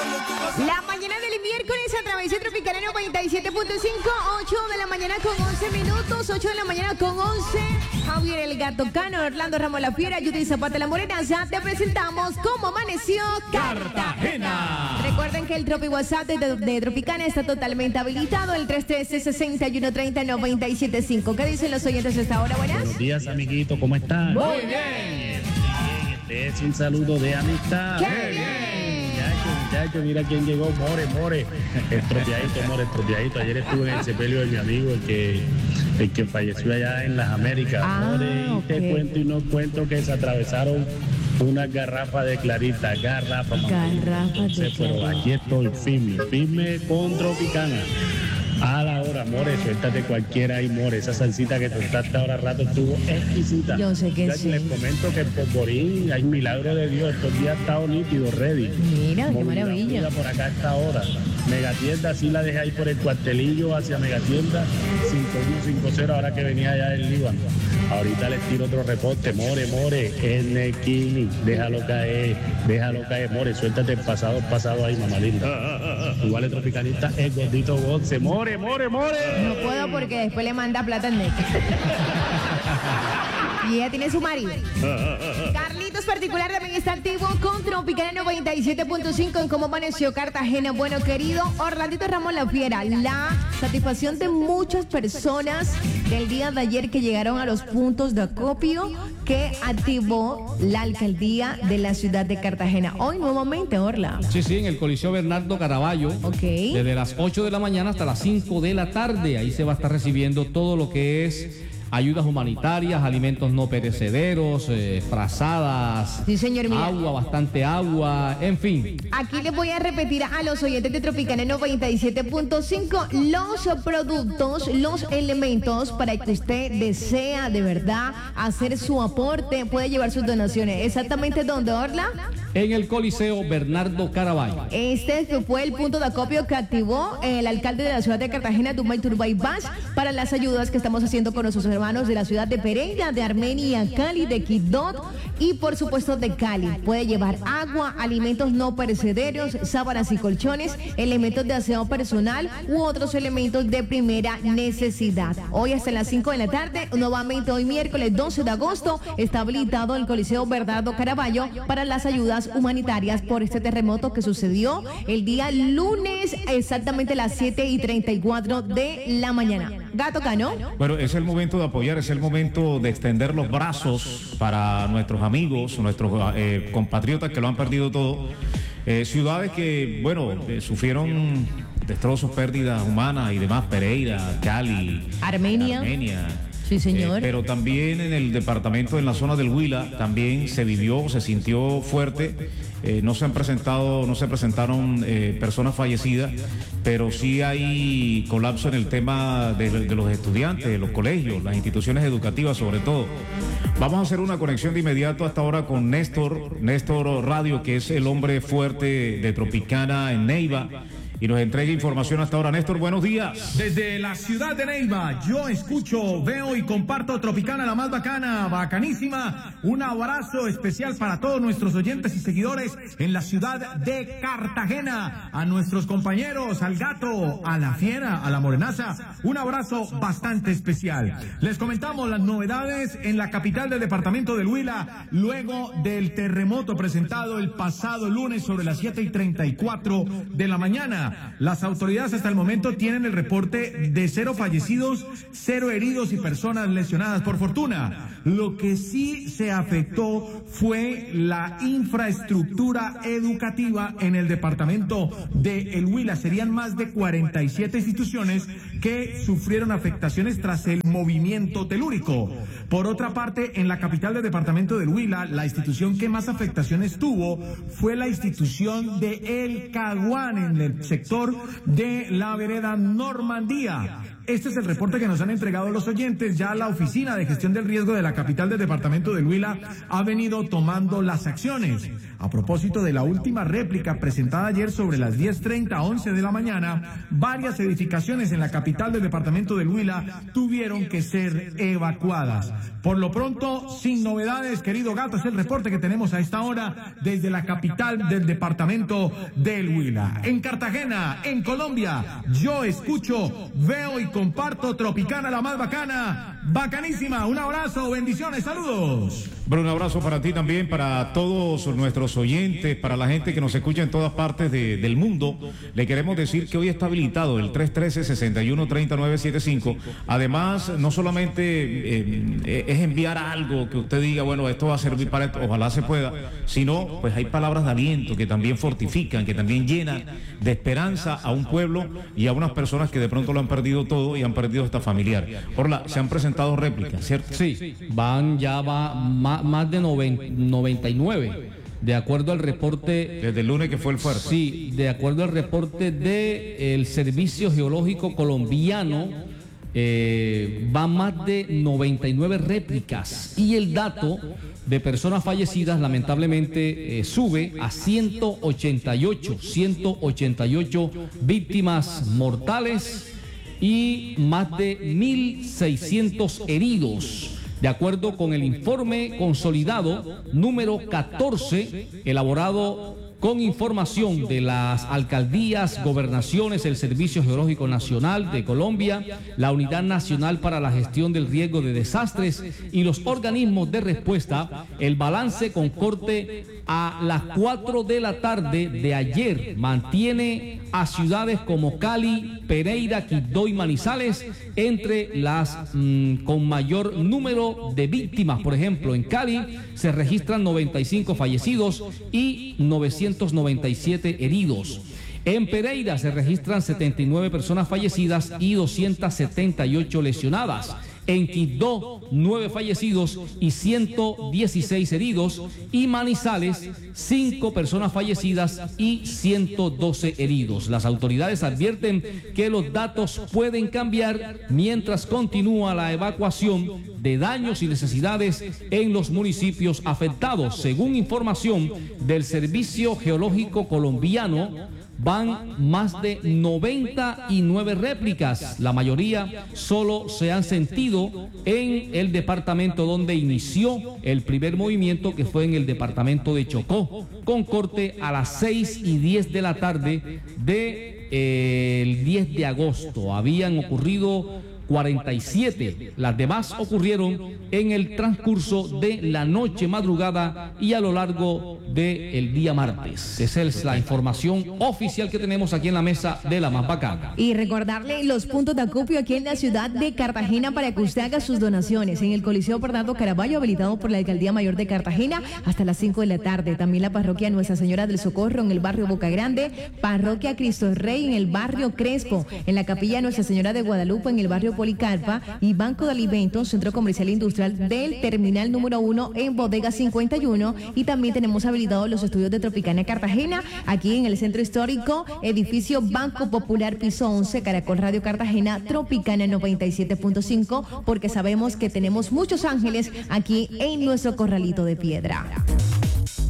La mañana del miércoles a través de Tropicana 97.5, 8 de la mañana con 11 minutos, 8 de la mañana con 11. Javier el Gato Cano, Orlando Ramos la Fiera, Judy Zapata la Morena. Ya te presentamos cómo amaneció Cartagena. Recuerden que el Tropi WhatsApp de Tropicana está totalmente habilitado, el 313-6130-975. ¿Qué dicen los oyentes a esta hora? Buenas. Buenos días, amiguito, ¿cómo están? Muy bien. Este es un saludo de amistad. ¡Qué bien! Muchacho, mira quién llegó, More. Estropeadito. Ayer estuve en el sepelio de mi amigo, el que falleció allá en las Américas. More, y te cuento y no cuento que se atravesaron una garrafa de clarita, garrafa de pero aquí estoy firme con Tropicana. A la hora, More, suéltate cualquiera ahí, More. Esa salsita que soltaste ahora rato estuvo exquisita. Yo sé que sí. Les comento que el Poporín, hay milagro de Dios. Estos días ha estado nítido, ready. Mira, qué maravilla. Por acá a esta hora. Megatienda, sí la dejé ahí por el cuartelillo hacia Megatienda. 5150, ahora que venía allá del Líbano. Ahorita les tiro otro reporte. More, N-Kini. Déjalo caer, More. Suéltate el pasado ahí, mamá linda. Igual Tropicanista, el gordito Gonce. More. No puedo porque después le manda plata al neto. Y ella tiene su marido. Carlitos Particular también está activo con Tropicana 97.5 en cómo amaneció Cartagena. Bueno, querido Orlandito Ramos la Fiera, la satisfacción de muchas personas del día de ayer que llegaron a los puntos de acopio que activó la alcaldía de la ciudad de Cartagena. Hoy nuevamente, Orla. Sí, en el Coliseo Bernardo Caraballo. Ok. Desde las 8 de la mañana hasta las 5 de la tarde. Ahí se va a estar recibiendo todo lo que es ayudas humanitarias, alimentos no perecederos, frazadas, sí, señor, mira. Bastante agua, en fin. Aquí les voy a repetir a los oyentes de Tropicana 97.5 los productos, los elementos para que usted desea de verdad hacer su aporte, puede llevar sus donaciones. ¿Exactamente dónde, Orla? En el Coliseo Bernardo Caraballo. Este fue el punto de acopio que activó el alcalde de la ciudad de Cartagena, Dumay Turbay Vaz, para las ayudas que estamos haciendo con nuestros hermanos de la ciudad de Pereira, de Armenia, Cali, de Quibdó y por supuesto de Cali. Puede llevar agua, alimentos no perecederos, sábanas y colchones, elementos de aseo personal u otros elementos de primera necesidad. Hoy hasta las 5 de la tarde, nuevamente hoy miércoles 12 de agosto, está habilitado el Coliseo Bernardo Caraballo para las ayudas humanitarias por este terremoto que sucedió el día lunes, exactamente a las 7:34 de la mañana. Gato Cano. Bueno, es el momento de apoyar, es el momento de extender los brazos para nuestros amigos, nuestros compatriotas que lo han perdido todo. Ciudades que, bueno, sufrieron destrozos, pérdidas humanas y demás, Pereira, Cali, Armenia. Sí, señor. Pero también en el departamento, en la zona del Huila, también se vivió, se sintió fuerte. No se presentaron personas fallecidas, pero sí hay colapso en el tema de los estudiantes, de los colegios, las instituciones educativas sobre todo. Vamos a hacer una conexión de inmediato hasta ahora con Néstor Radio, que es el hombre fuerte de Tropicana en Neiva, y nos entrega información hasta ahora. Néstor, buenos días. Desde la ciudad de Neiva, yo escucho, veo y comparto Tropicana, la más bacana, bacanísima. Un abrazo especial para todos nuestros oyentes y seguidores en la ciudad de Cartagena. A nuestros compañeros, al Gato, a la Fiera, a la Morenaza, un abrazo bastante especial. Les comentamos las novedades en la capital del departamento del Huila, luego del terremoto presentado el pasado lunes sobre las 7:34 de la mañana. Las autoridades hasta el momento tienen el reporte de 0 fallecidos, 0 heridos y personas lesionadas. Por fortuna, lo que sí se afectó fue la infraestructura educativa en el departamento de El Huila. Serían más de 47 instituciones que sufrieron afectaciones tras el movimiento telúrico. Por otra parte, en la capital del departamento del Huila, la institución que más afectaciones tuvo fue la institución de El Caguán, en el sector de la vereda Normandía. Este es el reporte que nos han entregado los oyentes. Ya la Oficina de Gestión del Riesgo de la capital del departamento del Huila ha venido tomando las acciones. A propósito de la última réplica presentada ayer sobre las 10:30, 11 de la mañana, varias edificaciones en la capital del departamento del Huila tuvieron que ser evacuadas. Por lo pronto, sin novedades, querido Gato, es el reporte que tenemos a esta hora desde la capital del departamento del Huila. En Cartagena, en Colombia, yo escucho, veo y comparto Tropicana, la más bacana, bacanísima. Un abrazo, bendiciones, saludos. Bruno, un abrazo para ti también, para todos nuestros oyentes, para la gente que nos escucha en todas partes del mundo. Le queremos decir que hoy está habilitado el 313-613975. Además, no solamente es enviar algo que usted diga, bueno, esto va a servir para esto, ojalá se pueda, sino pues hay palabras de aliento que también fortifican, que también llenan de esperanza a un pueblo y a unas personas que de pronto lo han perdido todo y han perdido esta familiar. Orla, se han presentado réplicas, ¿cierto? Sí, va más de 99. De acuerdo al reporte... Desde el lunes que fue el fuerte. Sí, de acuerdo al reporte del Servicio Geológico Colombiano, va más de 99 réplicas. Y el dato de personas fallecidas, lamentablemente, sube a 188 víctimas mortales y más de 1.600 heridos. De acuerdo con el informe consolidado número 14, elaborado con información de las alcaldías, gobernaciones, el Servicio Geológico Nacional de Colombia, la Unidad Nacional para la Gestión del Riesgo de Desastres y los organismos de respuesta, el balance con corte a las 4 de la tarde de ayer mantiene a ciudades como Cali, Pereira, Quibdó y Manizales entre las con mayor número de víctimas. Por ejemplo, en Cali se registran 95 fallecidos y 997 heridos. En Pereira se registran 79 personas fallecidas y 278 lesionadas. En Quibdó, 9 fallecidos y 116 heridos. Y Manizales, 5 personas fallecidas y 112 heridos. Las autoridades advierten que los datos pueden cambiar mientras continúa la evacuación de daños y necesidades en los municipios afectados. Según información del Servicio Geológico Colombiano, van más de 99 réplicas. La mayoría solo se han sentido en el departamento donde inició el primer movimiento, que fue en el departamento de Chocó, con corte a las 6:10 de la tarde del 10 de agosto. Habían ocurrido 47. Las demás ocurrieron en el transcurso de la noche madrugada y a lo largo del día martes. Esa es la información oficial que tenemos aquí en la mesa de la más bacana. Y recordarle los puntos de acopio aquí en la ciudad de Cartagena para que usted haga sus donaciones. En el Coliseo Bernardo Caraballo, habilitado por la Alcaldía Mayor de Cartagena, hasta las 5 de la tarde. También la parroquia Nuestra Señora del Socorro en el barrio Boca Grande, parroquia Cristo Rey en el barrio Crespo, en la capilla Nuestra Señora de Guadalupe en el barrio Policarpa y Banco de Alimentos, Centro Comercial e Industrial del Terminal número 1 en Bodega 51. Y también tenemos habilitados los estudios de Tropicana Cartagena, aquí en el Centro Histórico, edificio Banco Popular, piso 11, Caracol Radio Cartagena, Tropicana 97.5, porque sabemos que tenemos muchos ángeles aquí en nuestro corralito de piedra.